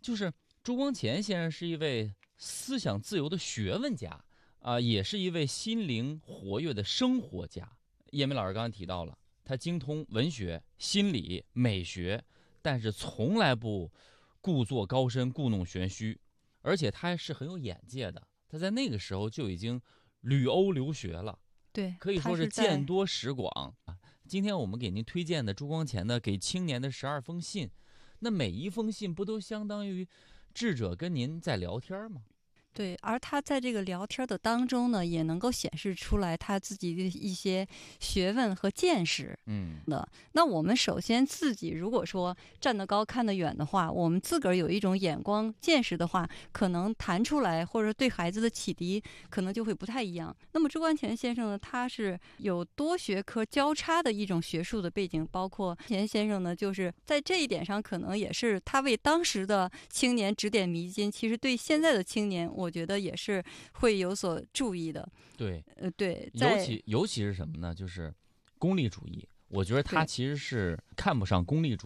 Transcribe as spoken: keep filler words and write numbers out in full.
就是朱光潜先生是一位思想自由的学问家啊、呃，也是一位心灵活跃的生活家。叶明老师刚才提到了，他精通文学、心理、美学，但是从来不故作高深、故弄玄虚，而且他是很有眼界的。他在那个时候就已经旅欧留学了， 对， 可以说是见多识广。今天我们给您推荐的朱光潜的《给青年的十二封信》，那每一封信不都相当于智者跟您在聊天吗？ 对，而他在这个聊天的当中呢，也能够显示出来他自己的一些学问和见识。 嗯， 的，那我们首先自己如果说站得高看得远的话，我们自个儿有一种眼光见识的话，可能谈出来或者对孩子的启迪可能就会不太一样。那么朱光潜先生呢，他是有多学科交叉的一种学术的背景，包括钱先生呢，就是在这一点上可能也是他为当时的青年指点迷津，其实对现在的青年我觉得也是会有所注意的。 对， 呃，对， 尤其尤其是什么呢？就是功利主义。我觉得他其实是看不上功利主